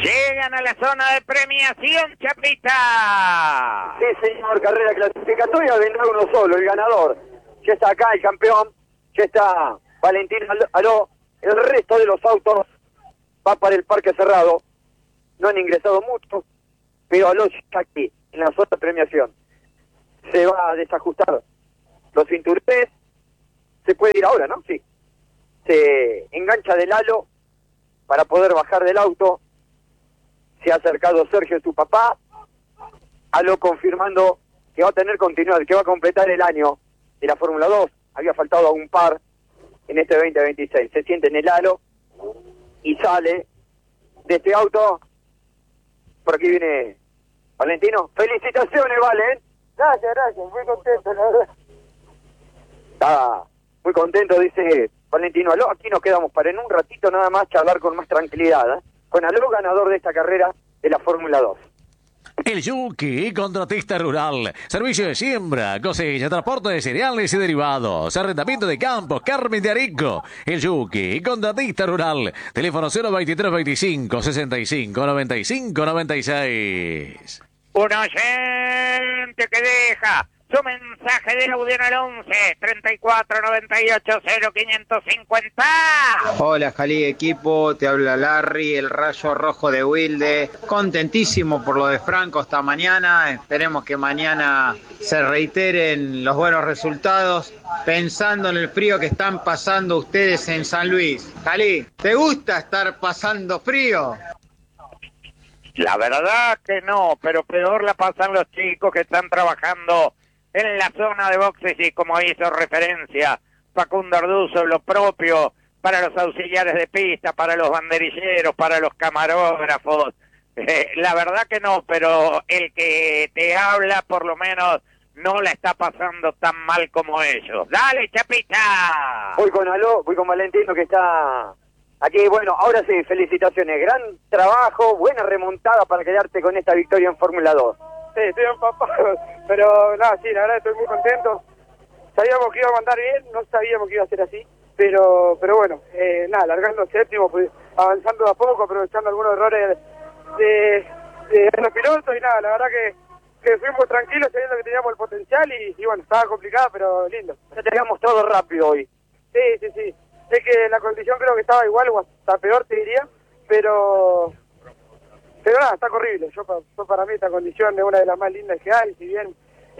Llegan a la zona de premiación, Chapita. Sí, señor, carrera clasificatoria, vendrá uno solo, el ganador. Ya está acá el campeón, ya está Valentín Aló. El resto de los autos va para el parque cerrado. No han ingresado mucho, pero Aló está aquí, en la zona de premiación. Se va a desajustar los cinturones. Se puede ir ahora, ¿no? Sí. Se engancha del halo para poder bajar del auto. Se ha acercado Sergio, su papá. Aló confirmando que va a tener continuidad, que va a completar el año de la Fórmula 2. Había faltado a un par en este 2026. Se siente en el halo y sale de este auto. Por aquí viene Valentino. Felicitaciones, Valen. Gracias, muy contento, la verdad. Está muy contento, dice Valentino Aló. Aquí nos quedamos para en un ratito nada más charlar con más tranquilidad, ¿eh? Con Aló, ganador de esta carrera de la Fórmula 2. El Yuki, contratista rural, servicio de siembra, cosecha, transporte de cereales y derivados, arrendamiento de campos, Carmen de Arico. El Yuki, contratista rural, teléfono 02325 65 95 96. Un oyente que deja su mensaje de audio en el 11 34 98 0550. Hola Jalí equipo, te habla Larry, el Rayo Rojo de Wilde. Contentísimo por lo de Franco esta mañana. Esperemos que mañana se reiteren los buenos resultados. Pensando en el frío que están pasando ustedes en San Luis. Jalí, ¿te gusta estar pasando frío? La verdad que no, pero peor la pasan los chicos que están trabajando en la zona de boxes y como hizo referencia Facundo Arduzo, lo propio para los auxiliares de pista, para los banderilleros, para los camarógrafos. La verdad que no, pero el que te habla por lo menos no la está pasando tan mal como ellos. ¡Dale, Chapita! Voy con Aló, voy con Valentino que está aquí. Bueno, ahora sí, felicitaciones. Gran trabajo, buena remontada para quedarte con esta victoria en Fórmula 2. Sí, estoy empapado, pero nada, sí, la verdad estoy muy contento. Sabíamos que iba a mandar bien, no sabíamos que iba a ser así, pero bueno, nada, largando séptimo, pues, avanzando de a poco, aprovechando algunos errores de los pilotos y nada, la verdad que fuimos tranquilos sabiendo que teníamos el potencial y bueno, estaba complicado, pero lindo. Ya teníamos todo rápido hoy. Sí, sé que la condición creo que estaba igual o hasta peor te diría, pero nada, está corrible. Yo para mí esta condición es una de las más lindas que hay, si bien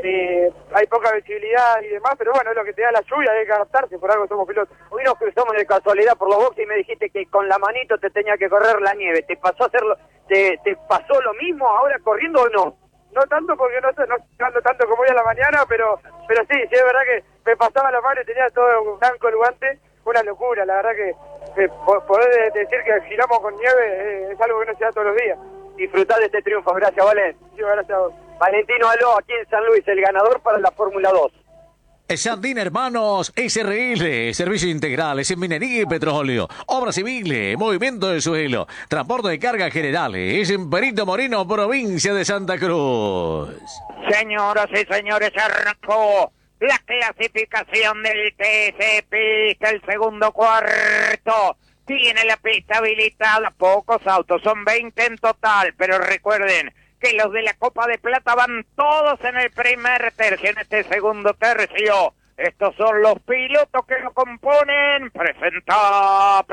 hay poca visibilidad y demás, pero bueno, es lo que te da la lluvia, hay que adaptarse, por algo somos pilotos. Hoy nos cruzamos de casualidad por los boxes y me dijiste que con la manito te tenía que correr la nieve. ¿Te pasó a hacerlo? ¿Te pasó lo mismo ahora corriendo o no? No tanto porque no estoy jugando tanto como hoy a la mañana, pero sí, es verdad que me pasaba la mano y tenía todo blanco el guante, una locura, la verdad que poder decir que giramos con nieve es algo que no se da todos los días. Disfrutá de este triunfo, gracias Valen. Sí, gracias a vos. Valentino Aló, aquí en San Luis, el ganador para la Fórmula 2. Sandín Hermanos SRL, servicios integrales en minería y petróleo, obras civiles, movimiento de suelo, transporte de cargas generales, en Perito Moreno, provincia de Santa Cruz. Señoras y señores, arrancó la clasificación del TC Pista, el segundo cuarto. Tiene la pista habilitada, pocos autos, son 20 en total, pero recuerden que los de la Copa de Plata van todos en el primer tercio, en este segundo tercio. Estos son los pilotos que lo componen. Presenta.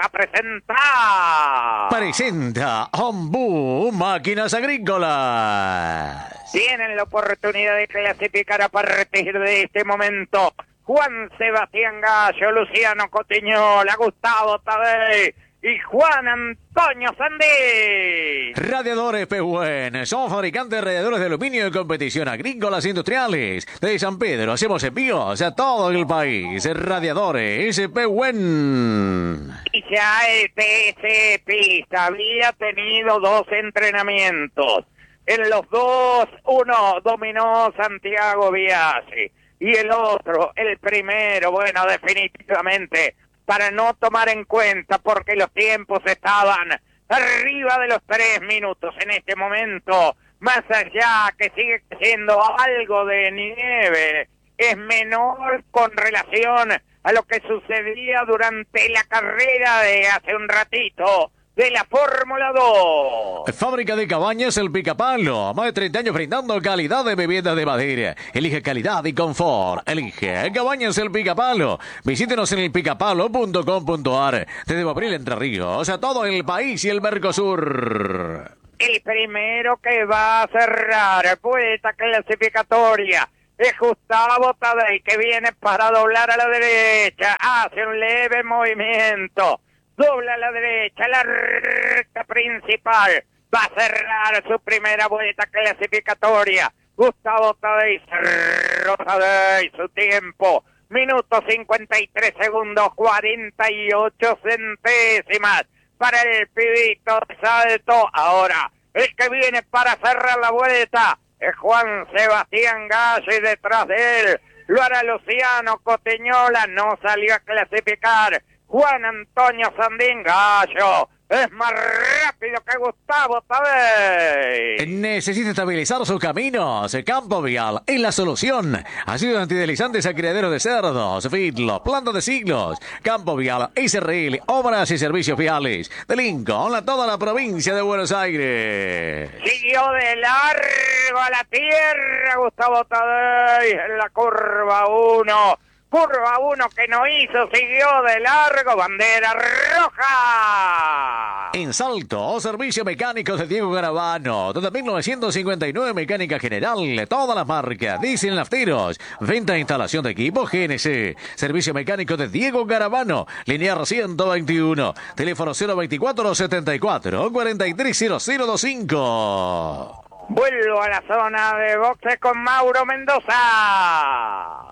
Presenta Ombú Máquinas Agrícolas. Tienen la oportunidad de clasificar a partir de este momento Juan Sebastián Gallo, Luciano Cotiñola, Gustavo Tadei y Juan Antonio Sandí. Radiadores Pehuen. Somos fabricantes de radiadores de aluminio de competición agrícolas e industriales. De San Pedro hacemos envíos a todo el país. Radiadores Pehuen. Y ya el TC Pista había tenido 2 entrenamientos. En los 2, uno dominó Santiago Biasi. Y el otro, el primero, bueno, definitivamente, para no tomar en cuenta, porque los tiempos estaban arriba de los 3 minutos en este momento, más allá que sigue siendo algo de nieve, es menor con relación a lo que sucedía durante la carrera de hace un ratito, de la Fórmula 2. Fábrica de Cabañas El Picapalo. Más de 30 años brindando calidad de viviendas de madera. Elige calidad y confort. Elige Cabañas El Picapalo. Visítenos en elpicapalo.com.ar. Desde Abril, Entre Ríos, a todo el país y el Mercosur. El primero que va a cerrar vuelta clasificatoria es Gustavo Tadei, que viene para doblar a la derecha. Hace un leve movimiento. Dobla a la derecha, la recta principal. Va a cerrar su primera vuelta clasificatoria. Gustavo Tadei, cerró Tadei su tiempo. Minuto 53 segundos, 48 centésimas. Para el pibito de Salto. Ahora, el que viene para cerrar la vuelta es Juan Sebastián Gallo, y detrás de él lo hará Luciano Cotiñola. No salió a clasificar Juan Antonio Sandín. Gallo es más rápido que Gustavo Tadei. ¿Necesita estabilizar sus caminos? Campo Vial es la solución. Ácido antideslizantes a criadero de cerdos, fitlo, planta de siglos. Campo Vial, SRL, obras y servicios viales. De Lincoln a toda la provincia de Buenos Aires. Siguió de largo a la tierra Gustavo Tadei en la curva 1. Curva 1 que no hizo, siguió de largo, bandera roja. En Salto, servicio mecánico de Diego Garavano. Desde 1959, mecánica general, todas las marcas, diésel nafteros. Venta e instalación de equipo GNC. Servicio mecánico de Diego Garavano. Linear 121. Teléfono 024-74-430025. Vuelvo a la zona de boxe con Mauro Mendoza.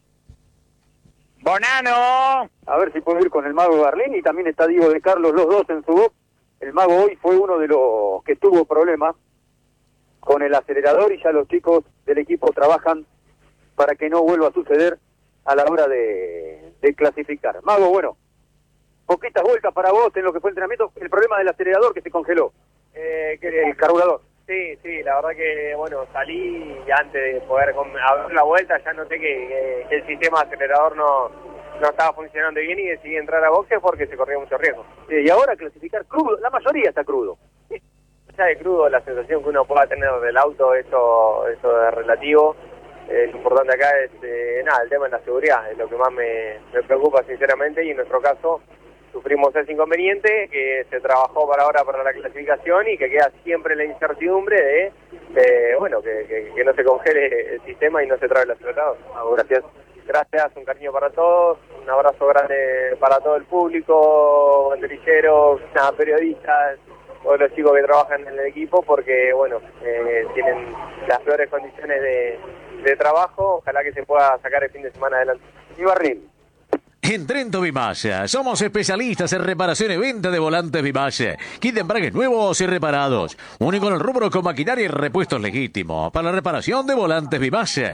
Bonano. A ver si puedo ir con el Mago Garlín, y también está Diego de Carlos, los dos en su box. El Mago hoy fue uno de los que tuvo problemas con el acelerador, y ya los chicos del equipo trabajan para que no vuelva a suceder a la hora de clasificar. Mago, bueno, poquitas vueltas para vos en lo que fue el entrenamiento. El problema del acelerador que se congeló, el carburador. Sí, la verdad que, bueno, salí y antes de poder abrir la vuelta ya noté que el sistema acelerador no estaba funcionando bien, y decidí entrar a boxes porque se corría mucho riesgo. Y ahora clasificar crudo, la mayoría está crudo. Ya de crudo, la sensación que uno pueda tener del auto, eso es relativo. Lo importante acá es, el tema de la seguridad, es lo que más me preocupa sinceramente, y en nuestro caso sufrimos ese inconveniente que se trabajó para ahora para la clasificación, y que queda siempre la incertidumbre de que no se congele el sistema y no se trabe el acelerador. Gracias, un cariño para todos, un abrazo grande para todo el público, banderilleros, periodistas, todos los chicos que trabajan en el equipo, porque tienen las peores condiciones de trabajo. Ojalá que se pueda sacar el fin de semana adelante. Y Barrín. En Trento Vimalla, somos especialistas en reparación y venta de volantes Vimalla, kit de embragues nuevos y reparados, único en el rubro con maquinaria y repuestos legítimos, para la reparación de volantes Vimalla,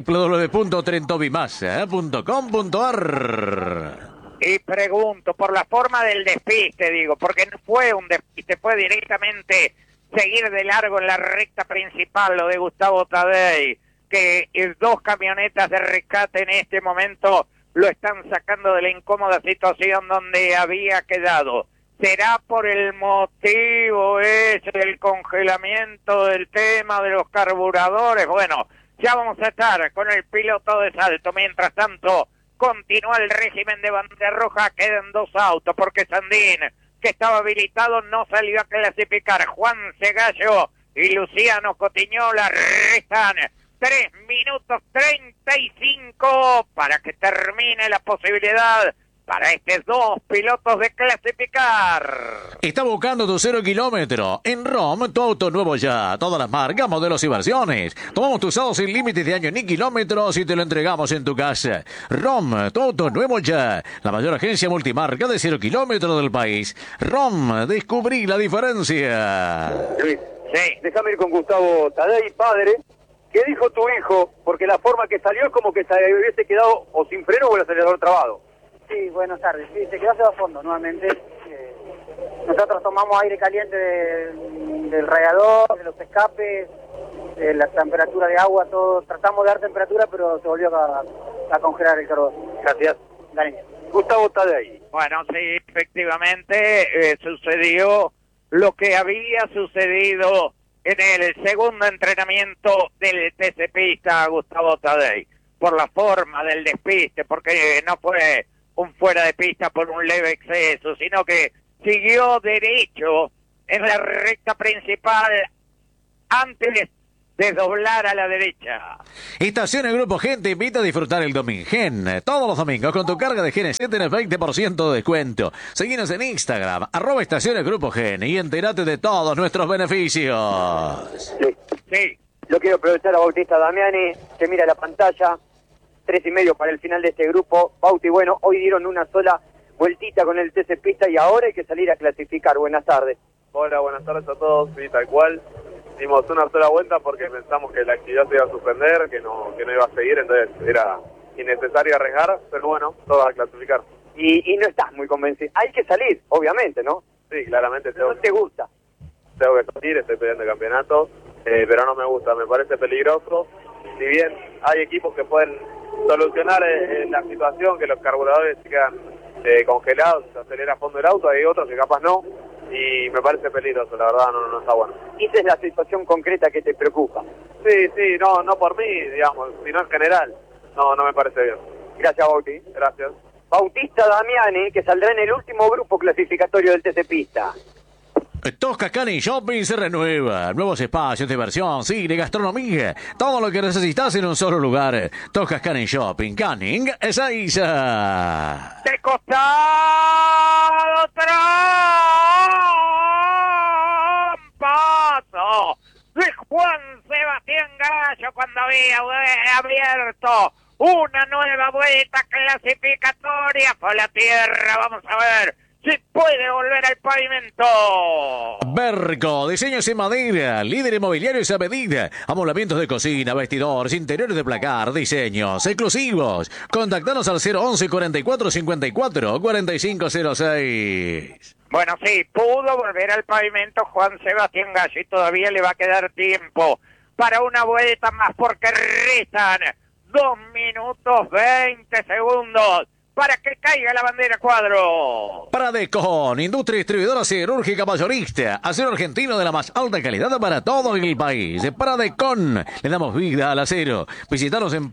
www.trentovimalla.com.ar. Y pregunto, por la forma del despiste, digo, porque no fue un despiste, fue directamente seguir de largo en la recta principal, lo de Gustavo Tadei, que dos camionetas de rescate en este momento lo están sacando de la incómoda situación donde había quedado. ¿Será por el motivo ese del congelamiento del tema de los carburadores? Bueno, ya vamos a estar con el piloto de Salto. Mientras tanto, continúa el régimen de bandera roja. Quedan dos autos porque Sandín, que estaba habilitado, no salió a clasificar. Juan Segallo y Luciano Cotiñola restan 3 minutos 35 para que termine la posibilidad para estos dos pilotos de clasificar. Está buscando tu 0 kilómetro. En ROM, tu auto nuevo ya. Todas las marcas, modelos y versiones. Tomamos tu usado sin límites de año ni kilómetros y te lo entregamos en tu casa. ROM, tu auto nuevo ya. La mayor agencia multimarca de 0 kilómetros del país. ROM, descubrí la diferencia. Luis, Sí. déjame ir con Gustavo Tadei, padre. ¿Qué dijo tu hijo? Porque la forma que salió es como que se hubiese quedado o sin freno o el acelerador trabado. Sí, buenas tardes. Sí, se quedó hacia fondo nuevamente. Nosotros tomamos aire caliente del radiador, de los escapes, de la temperatura de agua, todo. Tratamos de dar temperatura, pero se volvió a congelar el cargador. Gracias. Dale. Gustavo Tadei. Bueno, sí. efectivamente sucedió lo que había sucedido en el segundo entrenamiento del TC Pista Gustavo Tadei, por la forma del despiste, porque no fue un fuera de pista por un leve exceso, sino que siguió derecho en la recta principal antes de doblar a la derecha. Estación El Grupo Gen te invita a disfrutar el Domingen. Todos los domingos con tu carga de Gen tenés 20% de descuento. Seguinos en Instagram, @Estación El Grupo Gen y entérate de todos nuestros beneficios. Sí. Yo quiero aprovechar a Bautista Damiani, que mira la pantalla, 3:30 para el final de este grupo. Bauti, bueno, hoy dieron una sola vueltita con el TC Pista y ahora hay que salir a clasificar. Buenas tardes. Hola, buenas tardes a todos, sí, tal cual. Dimos una sola vuelta porque pensamos que la actividad se iba a suspender, que no iba a seguir, entonces era innecesario arriesgar, pero bueno, todo a clasificar. Y no estás muy convencido. Hay que salir, obviamente, ¿no? Sí, claramente No te gusta. tengo que salir, estoy peleando el campeonato, pero no me gusta, me parece peligroso. Si bien hay equipos que pueden solucionar la situación, que los carburadores se quedan congelados, se acelera a fondo el auto, hay otros que capaz no, y me parece peligroso, la verdad no está bueno. Esa es la situación concreta que te preocupa. Sí, no por mí, digamos, sino en general, no me parece bien. Gracias, Bauti. Gracias. Bautista Damiani, que saldrá en el último grupo clasificatorio del TC Pista. Tosca Canning Shopping se renueva. Nuevos espacios, diversión, cine, gastronomía. Todo lo que necesitas en un solo lugar. Tosca Canning Shopping. Canning es Aiza. De costado, trampazo de Juan Sebastián Gallo cuando había abierto una nueva vuelta clasificatoria por la tierra. Vamos a ver si puede volver al pavimento. Berco, diseños en madera, líder inmobiliario a medida, amoblamientos de cocina, vestidores, interiores de placar, diseños exclusivos. Contactanos al 011 44 54 4506. Bueno, sí, pudo volver al pavimento Juan Sebastián Gallo y todavía le va a quedar tiempo para una vuelta más porque restan 2 minutos 20 segundos para que caiga la bandera cuadro. Pradecon, industria distribuidora siderúrgica mayorista, acero argentino de la más alta calidad para todo el país. Pradecon, le damos vida al acero. Visítanos en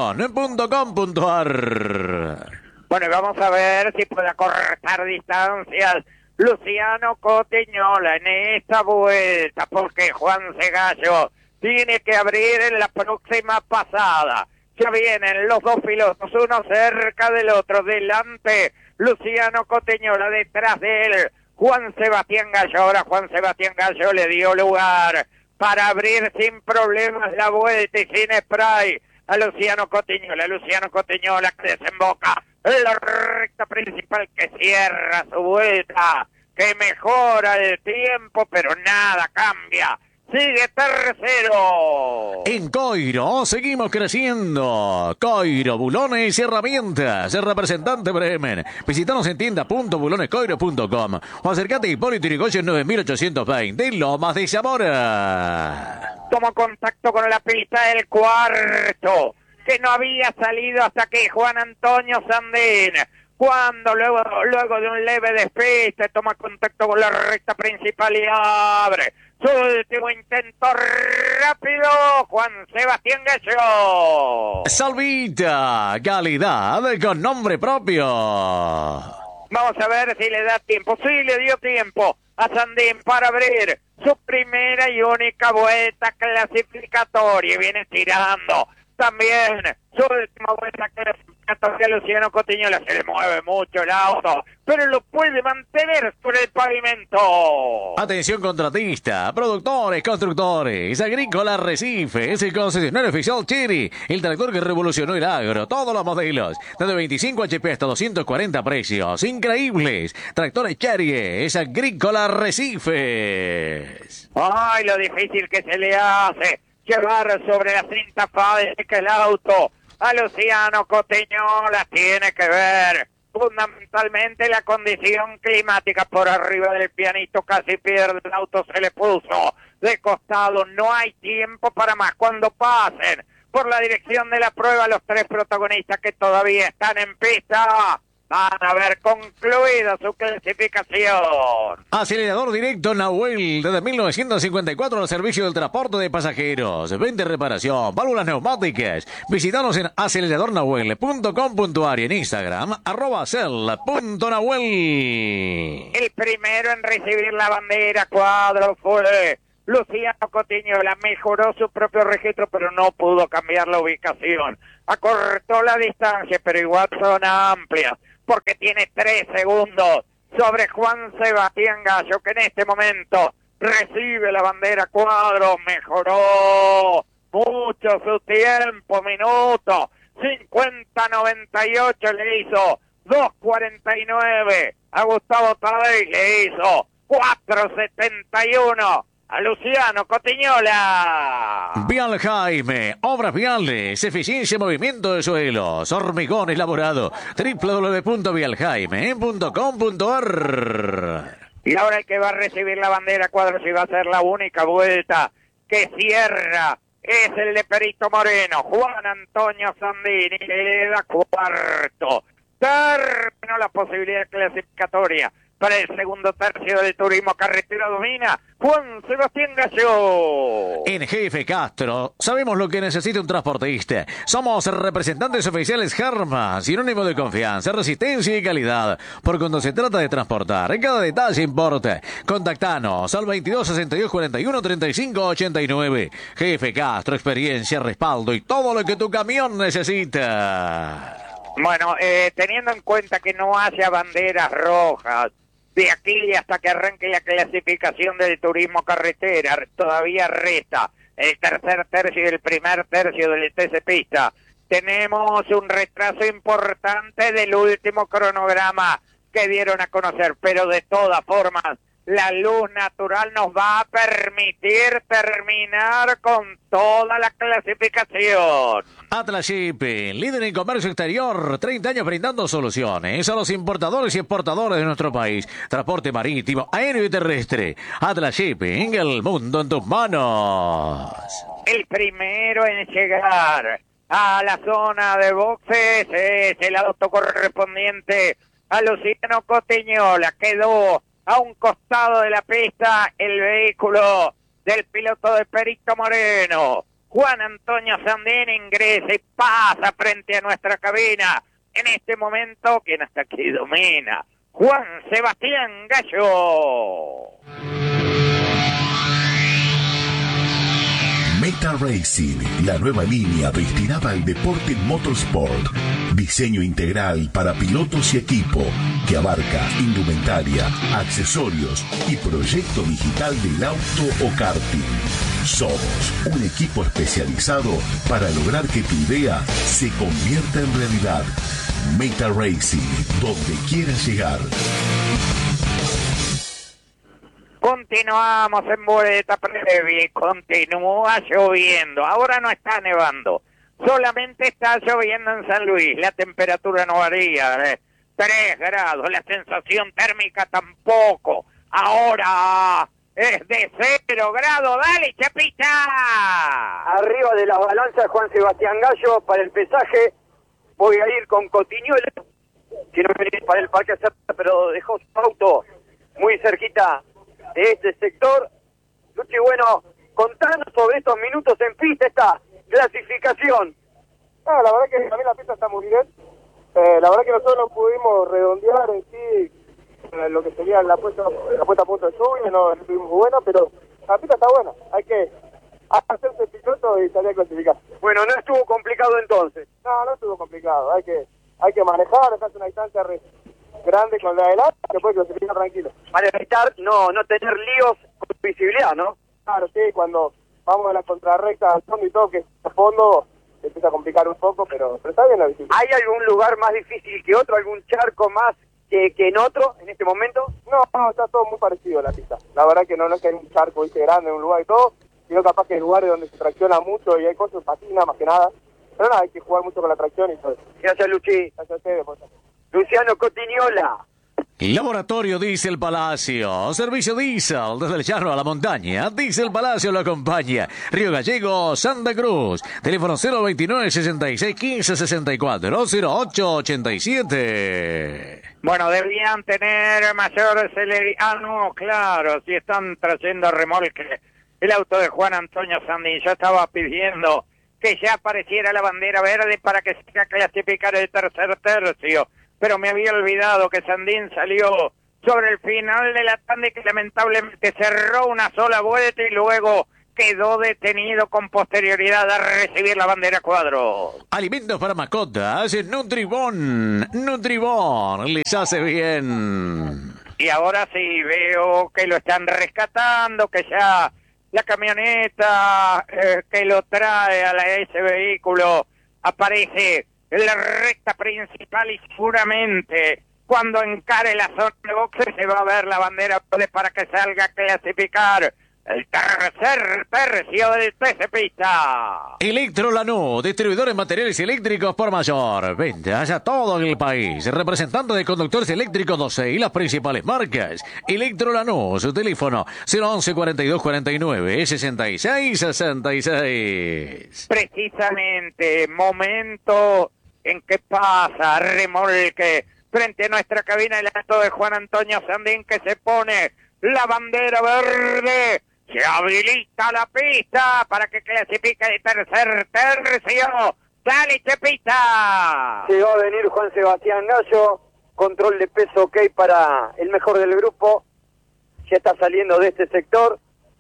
pradecon.com.ar. Bueno, y vamos a ver si puede acortar distancias Luciano Cotiñola en esta vuelta, porque Juan Segallo tiene que abrir en la próxima pasada. Ya vienen los dos pilotos, uno cerca del otro, delante Luciano Cotiñola, detrás de él Juan Sebastián Gallo. Ahora Juan Sebastián Gallo le dio lugar para abrir sin problemas la vuelta y sin spray a Luciano Cotiñola. Luciano Cotiñola que desemboca en la recta principal, que cierra su vuelta, que mejora el tiempo, pero nada cambia. Sigue tercero. En Coiro seguimos creciendo. Coiro, bulones y herramientas. El representante Bremen. Visítanos en tienda.bulonescoiro.com o acercate a Hipólito Yrigoyen 9820 Lomas de Zamora. Toma contacto con la pista el cuarto, que no había salido hasta que Juan Antonio Sandín, cuando luego de un leve despiste, toma contacto con la recta principal y abre su último intento rápido, Juan Sebastián Gallo. Salvita, calidad con nombre propio. Vamos a ver si le da tiempo. Sí, le dio tiempo a Sandín para abrir su primera y única vuelta clasificatoria. Viene tirando también su última vuelta clasificatoria. Luciano Cotiñola, se le mueve mucho el auto, pero lo puede mantener por el pavimento. Atención contratista, productores, constructores, Agrícola Recife, es el concesionario oficial Chery, el tractor que revolucionó el agro, todos los modelos, desde 25 HP hasta 240 precios, increíbles. Tractores Chery, es Agrícola Recife. Ay, lo difícil que se le hace llevar sobre la cinta fábrica el auto a Luciano Cotiñola. Tiene que ver fundamentalmente la condición climática. Por arriba del pianito casi pierde el auto, se le puso de costado. No hay tiempo para más. Cuando pasen por la dirección de la prueba los tres protagonistas que todavía están en pista, van a haber concluido su clasificación. Acelerador directo Nahuel, desde 1954 al servicio del transporte de pasajeros. Venta y reparación, válvulas neumáticas. Visítanos en aceleradornahuel.com.ar y en Instagram, @cel.nahuel. El primero en recibir la bandera cuadro fue Luciano Cotiñola. Mejoró su propio registro, pero no pudo cambiar la ubicación. Acortó la distancia, pero igual son amplias, porque tiene 3 segundos sobre Juan Sebastián Gallo, que en este momento recibe la bandera cuadro. Mejoró mucho su tiempo, minuto 50:98 le hizo 2:49 a Gustavo Tadei, le hizo 4:71 a Luciano Cotiñola. Vial Jaime, obras viales, eficiencia, movimiento de suelos, hormigón elaborado, www.vialjaime.com.ar. Y ahora el que va a recibir la bandera cuadro, si va a ser la única vuelta que cierra, es el de Perito Moreno, Juan Antonio Sandini, que le da cuarto. Terminó la posibilidad clasificatoria para el segundo tercio del turismo carretera. Domina Juan Sebastián Gallo. En Jefe Castro, sabemos lo que necesita un transportista. Somos representantes oficiales Jarma, sinónimo de confianza, resistencia y calidad. Por cuando se trata de transportar, cada detalle importa. Contactanos al 22 62 41 35 89. Jefe Castro, experiencia, respaldo y todo lo que tu camión necesita. Bueno, teniendo en cuenta que no haya banderas rojas de aquí hasta que arranque la clasificación del turismo carretera, todavía resta el tercer tercio y el primer tercio del TC Pista. Tenemos un retraso importante del último cronograma que dieron a conocer, pero de todas formas la luz natural nos va a permitir terminar con toda la clasificación. Atlas Shipping, líder en comercio exterior, 30 años brindando soluciones a los importadores y exportadores de nuestro país. Transporte marítimo, aéreo y terrestre. Atlas Shipping, el mundo en tus manos. El primero en llegar a la zona de boxes es el auto correspondiente a Luciano Cotiñola. Quedó a un costado de la pista el vehículo del piloto de Perito Moreno. Juan Antonio Sandini ingresa y pasa frente a nuestra cabina. En este momento, quien hasta aquí domina, Juan Sebastián Gallo. Meta Racing, la nueva línea destinada al deporte motorsport. Diseño integral para pilotos y equipo que abarca indumentaria, accesorios y proyecto digital del auto o karting. Somos un equipo especializado para lograr que tu idea se convierta en realidad. Meta Racing, donde quieras llegar. Continuamos en vuelta previa y continúa lloviendo. Ahora no está nevando, solamente está lloviendo en San Luis. La temperatura no varía, 3 grados, la sensación térmica tampoco. Ahora es de 0 grados. ¡Dale, Chapita! Arriba de la balanza Juan Sebastián Gallo para el pesaje. Voy a ir con Cotiñola. Quiero venir para el Parque Cerrado, pero dejó su auto muy cerquita de este sector. Luchi, bueno, contanos sobre estos minutos en pista, esta clasificación. La verdad que a mí la pista está muy bien. La verdad que nosotros no pudimos redondear en sí lo que sería la puesta a punto de lluvia, no estuvimos muy buena, pero la pista está buena. Hay que hacerse piloto y salir a clasificar. Bueno, no estuvo complicado entonces. No estuvo complicado. Hay que manejar, dejarse una distancia grande con la adelante, que puede clasificar tranquilo. Para evitar no tener líos con visibilidad, ¿no? Claro, sí, cuando vamos a la contrarrecta al fondo y todo, que es a fondo, se empieza a complicar un poco, pero está bien la visibilidad. ¿Hay algún lugar más difícil que otro, algún charco más que en otro en este momento? No, está todo muy parecido a la pista. La verdad que no es que hay un charco grande en un lugar y todo, sino capaz que hay lugares donde se tracciona mucho y hay cosas, patina más que nada. Pero nada, hay que jugar mucho con la tracción y todo. Gracias, Luchi. Gracias a ustedes, por favor. Luciano Cotiñola. Laboratorio Diesel Palacio, servicio diésel desde el llano a la montaña. Diesel Palacio lo acompaña. Río Gallego, Santa Cruz. Teléfono 029 66 15 64 08 87. Bueno, debían tener mayor celeridad. Ah, no, claro, si están trayendo remolque el auto de Juan Antonio Sandín. Yo estaba pidiendo que ya apareciera la bandera verde para que se clasificara el tercer tercio. Pero me había olvidado que Sandín salió sobre el final de la tanda y que lamentablemente cerró una sola vuelta y luego quedó detenido con posterioridad a recibir la bandera cuadro. Alimentos para mascotas, Nutribón. Nutribón, les hace bien. Y ahora sí veo que lo están rescatando, que ya la camioneta que lo trae a ese vehículo aparece en la recta principal y seguramente cuando encare la zona de boxes se va a ver la bandera para que salga a clasificar el tercer tercio del TC Pista. Electrolanú, distribuidor en materiales eléctricos por mayor. Ventas a todo el país. Representante de conductores eléctricos 12 y las principales marcas. Electrolanú, su teléfono 011 42 49 66 66. Precisamente, momento en que pasa remolque frente a nuestra cabina el acto de Juan Antonio Sandín que se pone la bandera verde. Se habilita la pista para que clasifique el tercer tercio. ¡Dale, Chepita! Se va a venir Juan Sebastián Gallo. Control de peso ok para el mejor del grupo. Ya está saliendo de este sector.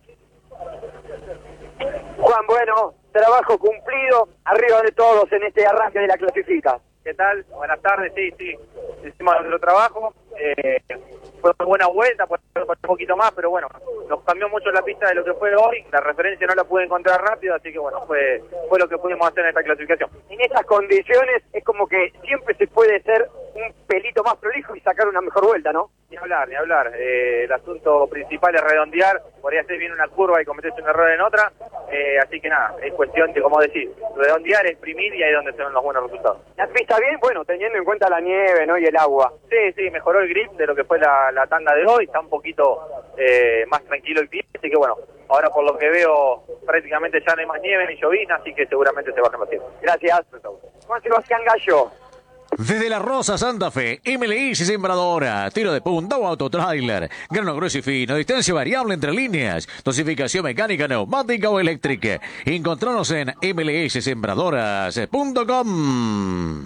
Juan, bueno, trabajo cumplido. Arriba de todos en este arranque de la clasifica. ¿Qué tal? Buenas tardes, sí. Hicimos nuestro trabajo. Fue una buena vuelta, por un poquito más, pero bueno, nos cambió mucho la pista de lo que fue hoy. La referencia no la pude encontrar rápido, así que bueno, fue lo que pudimos hacer en esta clasificación. En estas condiciones es como que siempre se puede ser un pelito más prolijo y sacar una mejor vuelta, ¿no? Ni hablar. El asunto principal es redondear. Podría ser bien una curva y cometerse un error en otra. Así que nada, es cuestión de, como decir, redondear, exprimir y ahí es donde se ven los buenos resultados. La pista bien, bueno, teniendo en cuenta la nieve, ¿no? Y el agua. Sí, mejoró el grip de lo que fue la tanda de hoy. Está un poquito más tranquilo el pie. Así que bueno, ahora por lo que veo prácticamente ya no hay más nieve ni llovizna, así que seguramente se bajan los tiempos. Gracias. Juan Sebastián Gallo. Desde La Rosa, Santa Fe, MLX Sembradora, tiro de punta o autotrailer, grano grueso y fino, distancia variable entre líneas, dosificación mecánica, neumática o eléctrica. Encontranos en mlssembradoras.com.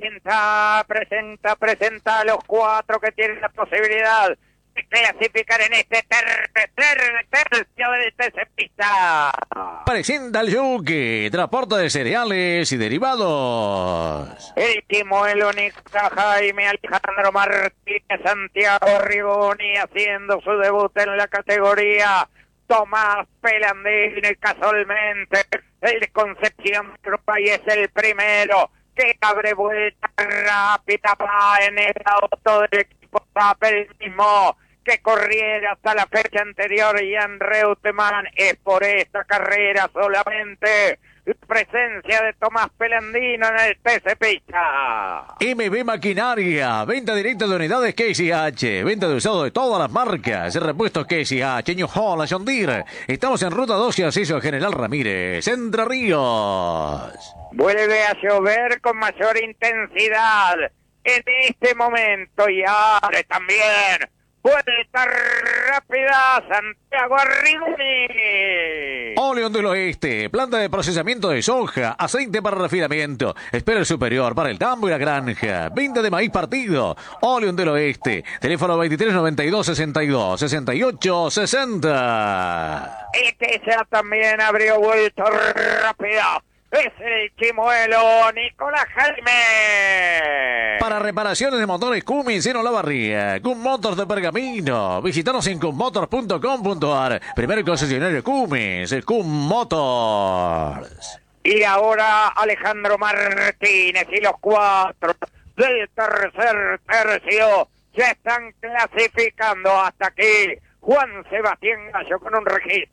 Presenta a los cuatro que tienen la posibilidad de clasificar en este tercio del TC Pista. Presenta el Yuki, transporte de cereales y derivados. El Timuelo Nica Jaime Alejandro Martínez Santiago Rigoni haciendo su debut en la categoría. Tomás Pelandini casualmente, el de Concepción y es el primero que abre vuelta rápida en el auto del equipo Papel mismo que corriera hasta la fecha anterior. Jan Reutemann es por esta carrera solamente la presencia de Tomás Pelandino en el TC Pista. MB Maquinaria, venta directa de unidades KCH, venta de usado de todas las marcas, repuestos KCH, New Holland, John Deere. Estamos en ruta 12 y acceso a General Ramírez, Entre Ríos. Vuelve a llover con mayor intensidad en este momento y ahora también vuelta rápida Santiago Arrigoni. Oleón del Oeste, planta de procesamiento de soja, aceite para refinamiento, espera superior para el tambo y la granja, venta de maíz partido. Oleón del Oeste, teléfono 23 92 62 68 60. Este ya también abrió vuelta rápida. Es el Chimuelo Nicolás Jaime. Para reparaciones de motores Cummins en Olavarría, Cum Motors de Pergamino. Visítanos en cummotors.com.ar. Primer concesionario Cummins, Cum Motors. Y ahora Alejandro Martínez y los cuatro del tercer tercio ya están clasificando hasta aquí. Juan Sebastián Gallo con un registro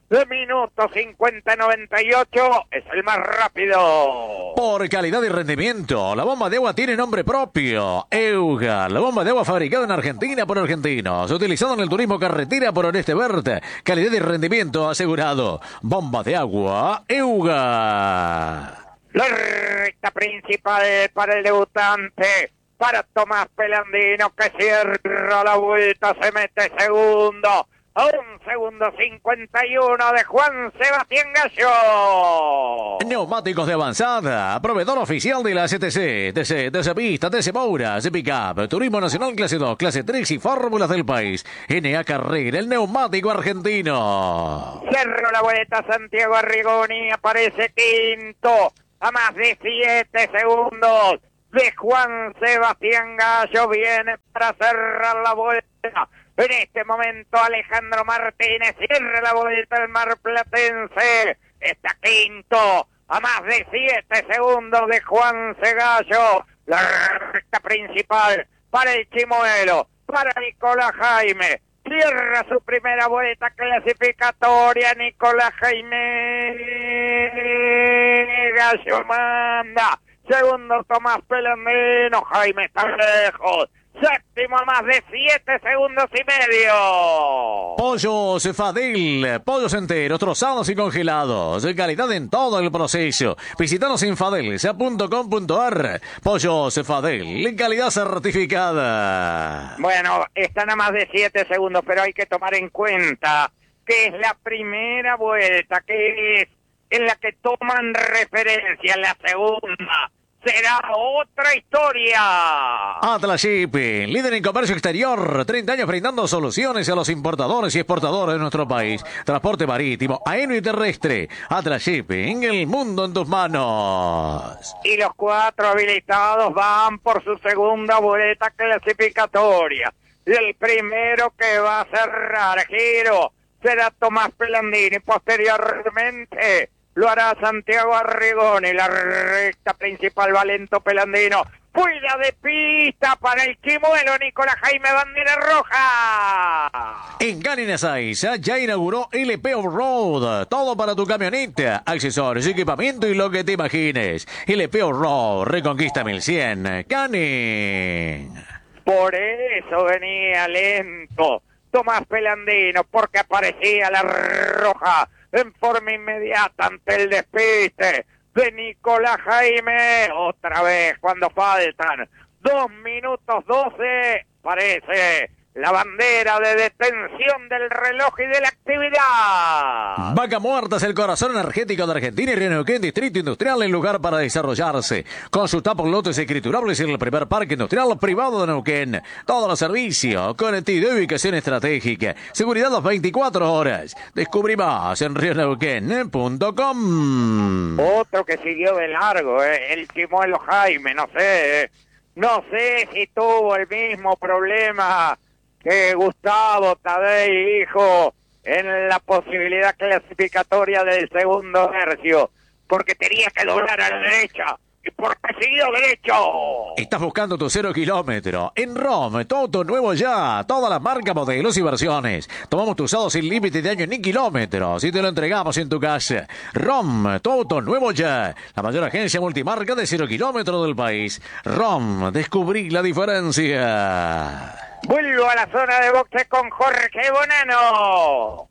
de minuto 50-98 es el más rápido. Por calidad y rendimiento, la bomba de agua tiene nombre propio. Eugar, la bomba de agua fabricada en Argentina por argentinos, utilizada en el turismo carretera por Oreste Verde. Calidad y rendimiento asegurado. Bomba de agua Eugar. La recta principal para el debutante, para Tomás Pelandino, que cierra la vuelta, se mete segundo. A 1 segundo 51 de Juan Sebastián Gallo. Neumáticos de avanzada, proveedor oficial de la CTC, TC Pista, TC Moura, TC Pickup, Turismo Nacional Clase 2, Clase 3 y Fórmulas del país. NA Carrera, el neumático argentino. Cerró la vuelta Santiago Arrigoni, aparece quinto, a más de 7 segundos de Juan Sebastián Gallo. Viene para cerrar la vuelta. En este momento Alejandro Martínez cierra la vuelta del marplatense. Está quinto a más de 7 segundos de Juan Gallo. La recta principal para el Chimuelo, para Nicolás Jaime. Cierra su primera vuelta clasificatoria Nicolás Jaime. Gallo manda. Segundo Tomás Pelandino. Jaime está lejos. Séptimo a más de 7 segundos y medio. Pollos Fadel, pollos enteros, trozados y congelados. Calidad en todo el proceso. Visítanos en fadelsa.com.ar. Pollos Fadel, calidad certificada. Bueno, están a más de 7 segundos, pero hay que tomar en cuenta que es la primera vuelta, que es en la que toman referencia. La segunda será otra historia. Atlas Shipping, líder en comercio exterior, 30 años brindando soluciones a los importadores y exportadores de nuestro país. Transporte marítimo, aéreo y terrestre. Atlas Shipping, el mundo en tus manos. Y los 4 habilitados van por su segunda vuelta clasificatoria. Y el primero que va a cerrar giro será Tomás Pelandini. Posteriormente lo hará Santiago Arrigoni. La recta principal Valento Pelandino. Fuera de pista para el Chimuelo Nicolás Jaime, bandera roja. En Canina Saiza ya inauguró LP Off-Road. Todo para tu camioneta, accesorios, equipamiento y lo que te imagines. LP Off-Road, Reconquista 1100. Canin. Por eso venía lento Tomás Pelandino, porque aparecía la roja en forma inmediata ante el despiste de Nicolás Jaime. Otra vez cuando faltan 2 minutos 12, parece la bandera de detención del reloj y de la actividad. Vaca Muerta es el corazón energético de Argentina y Río Neuquén, distrito industrial, el lugar para desarrollarse. Consulta por lotes escriturables en el primer parque industrial privado de Neuquén. Todos los servicios, conectividad y ubicación estratégica. Seguridad las 24 horas. Descubrí más en rioneuquén.com. Otro que siguió de largo, el Chimuelo Jaime, no sé si tuvo el mismo problema que Gustavo Tadei, hijo, en la posibilidad clasificatoria del segundo tercio, porque tenía que doblar a la derecha, y porque siguió derecho. Estás buscando tu 0 kilómetro. En ROM, todo nuevo ya. Todas las marcas, modelos y versiones. Tomamos tu usado sin límite de año ni kilómetros y te lo entregamos en tu casa. ROM, todo nuevo ya. La mayor agencia multimarca de 0 kilómetros del país. ROM, descubrí la diferencia. Vuelvo a la zona de boxe con Jorge Bonano.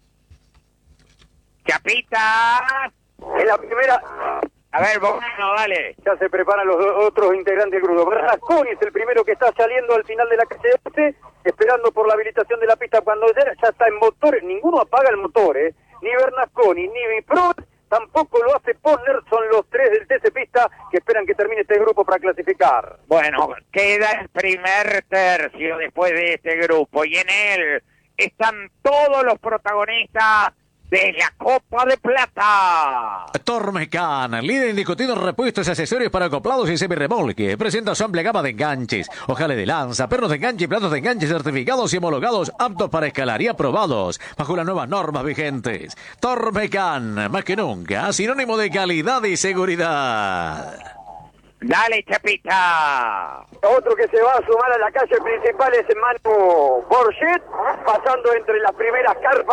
Chapita. En la primera. A ver, Bonano, dale. Ya se preparan los otros integrantes del grupo. Bernasconi es el primero que está saliendo al final de la calle 11, esperando por la habilitación de la pista cuando ya está en motor. Ninguno apaga el motor, ni Bernasconi, ni Bipro, tampoco lo hace Posner. Son los 3 del TC Pista que esperan que termine este grupo para clasificar. Bueno, queda el primer tercio después de este grupo y en él están todos los protagonistas de la Copa de Plata. Tormecan, líder indiscutido en repuestos y accesorios para acoplados y semirremolque. Presenta su amplia gama de enganches, ojales de lanza, pernos de enganche y platos de enganche certificados y homologados, aptos para escalar y aprobados bajo las nuevas normas vigentes. Tormecan, más que nunca, sinónimo de calidad y seguridad. Dale, Chapita. Otro que se va a sumar a la calle principal es Manu Borget, pasando entre las primeras carpas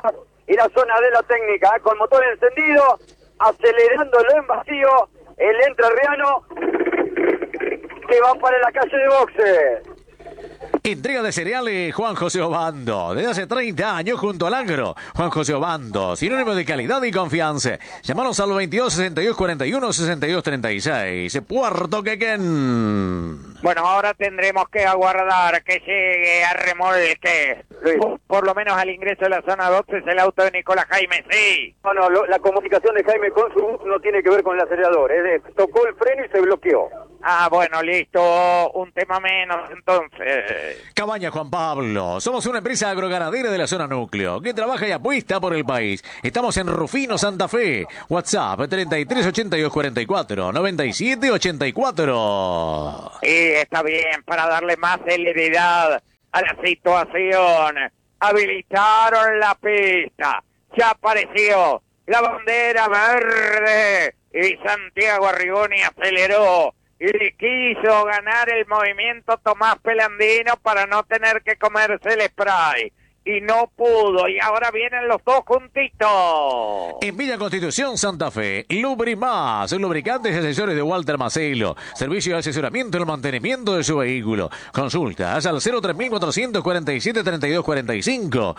y la zona de la técnica, con motor encendido, acelerándolo en vacío, el entrerriano que va para la calle de boxes. Entrega de cereales Juan José Obando. Desde hace 30 años junto al agro. Juan José Obando, sinónimo de calidad y confianza. Llámanos al 22 62 41 62 36. Puerto Quequén. Bueno, ahora tendremos que aguardar que llegue a remolque. Por lo menos al ingreso de la zona 12 es el auto de Nicolás Jaime, sí. No, la comunicación de Jaime con su bus no tiene que ver con el acelerador. Tocó el freno y se bloqueó. Ah, bueno, listo. Un tema menos, entonces. Cabaña Juan Pablo. Somos una empresa agroganadera de la zona núcleo que trabaja y apuesta por el país. Estamos en Rufino, Santa Fe. WhatsApp 33 82 44 97 84. Sí, está bien, para darle más celeridad a la situación. Habilitaron la pista. Ya apareció la bandera verde. Y Santiago Arrigoni aceleró. Y le quiso ganar el movimiento Tomás Pelandino para no tener que comerse el spray. Y no pudo, y ahora vienen los dos juntitos. En Villa Constitución, Santa Fe, Lubrimás, lubricantes y accesorios de Walter Macelo. Servicio de asesoramiento en el mantenimiento de su vehículo. Consultas al 03447 3245.